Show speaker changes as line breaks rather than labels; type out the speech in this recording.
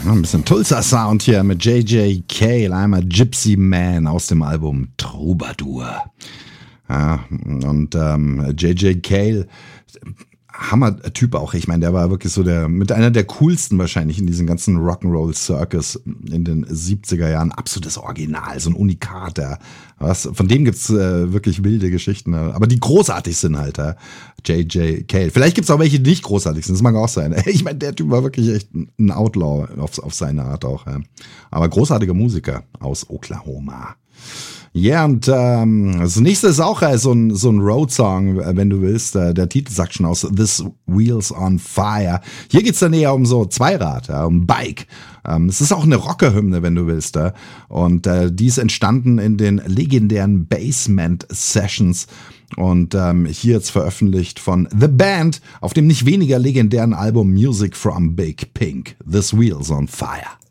Ein bisschen Tulsa-Sound hier mit J.J. Cale, I'm a Gypsy Man aus dem Album Troubadour. Ja, und J.J. Cale, Hammer-Typ auch. Ich meine, der war wirklich so mit einer der coolsten wahrscheinlich in diesem ganzen Rock'n'Roll-Circus in den 70er Jahren. Absolutes Original, so ein Unikat. Von dem gibt's wirklich wilde Geschichten. Aber die großartig sind halt, J.J. Cale. Vielleicht gibt's auch welche, die nicht großartig sind. Das mag auch sein. Ich meine, der Typ war wirklich echt ein Outlaw auf seine Art auch. Aber großartiger Musiker aus Oklahoma. Ja, und das nächste ist auch so ein Road-Song, wenn du willst. Der Titel sagt schon aus, This Wheels on Fire. Hier geht's dann eher um so Zweirad, um Bike. Es ist auch eine Rocker-Hymne, wenn du willst. Und die ist entstanden in den legendären Basement-Sessions. Und hier jetzt veröffentlicht von The Band auf dem nicht weniger legendären Album Music from Big Pink. This Wheels on Fire.